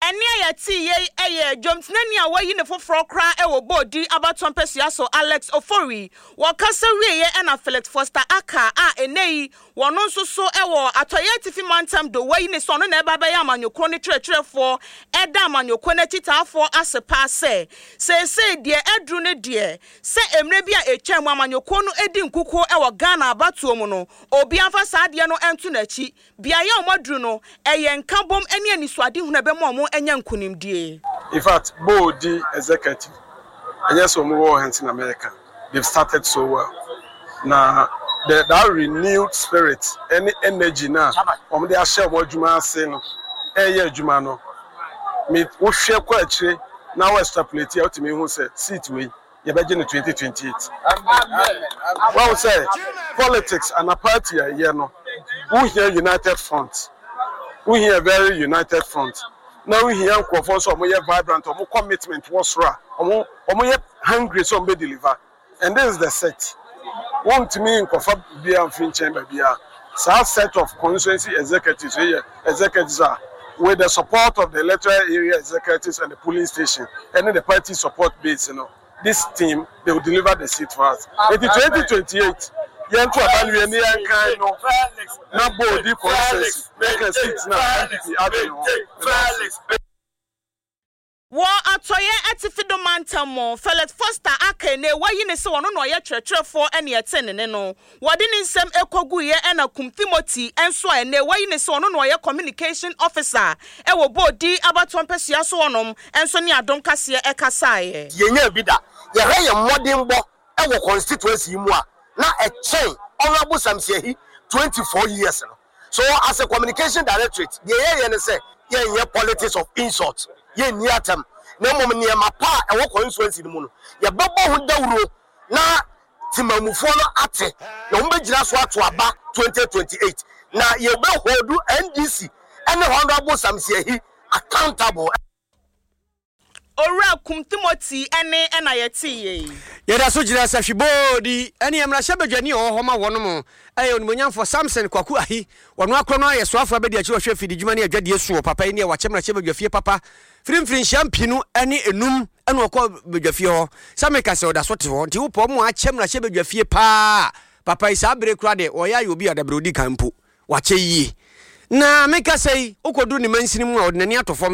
Eni ayati ye eye jomtinani a wayi ne foforo kra e wo bodi abaton pesia so Alex Ofori wakasa wie ye na Felix Foster aka a enei wono nso so e wo atoye tifi mantam do wayi ne so no na eba be ya amanyokro ne trerefo eda amanyokro na titafo asepa se die edru ne die se emre bia etwam amanyokro no edi nkuko e wo Ghana abatuo mu no obi anfa saade no entu na chi bia ye omadru no eye nkabom ene anisuade hu na be mo enya nkunimdie. In fact, Bodi executive, and yes, more in America, they've started so well. Now, that renewed spirit, any energy now, they are share what Juma saying, Jumano. Me, we share quite now extrapolate out to me who said, see to me, you're beginning 2028. Well, say, politics and a party, you know, we hear united front. We hear very united front. Now we hear for some vibrant, or more commitment was raw, or more hungry, some be deliver. And this is the set. One to me in Kofa Bia Fin Chamber Bia. So set of constituency executives here, executives are with the support of the electoral area executives and the polling station, and then the party support base, you know. This team, they will deliver the seat for us. In 2028, young to evaluate any kind of not body process, make a seat now. Wa atoye atifido mantamo Felix Foster akene wayi ne se wono no ye trerefo ene etene no wode ne nsem ekogu ye ena kum Timothy enso ene wayi ne se wono no ye communication officer e wo bodi abaton pesia so wonom enso ne adom kase ekasaye yenya bida ye hye modern bo e wo constituency mu a na e chen honorable Samsehi 24 years no. So as a communication directorate ye ne say ye politics of insult ye niatam na mom ne mapa e wo constituency mu no ye bebo hu dawuro na timamufo no ate na mbe gira so ato aba 2028 na ye be hodu NDC and honorable Samsehi accountable. Ora kum Timothy ene na yeti ye yeda so gira sa hwibodi ene emra hyebadwani ohoma wono mo aye onimonyamfo Samson kwaku ahi wono akro no aye soafo abedi achi ohwe fidi dwuma ne adwade esu papa ene wa chemra hyebadwafie papa firimfirin champinu ene enum ene okọ badwafie ho sameka se oda so te ho nti wo po mo a chemra hyebadwafie pa papa isa bere kura de oya ye obi adabrodi kampo wa che yi na meka sei okodu ni mansini mu a odnani atofo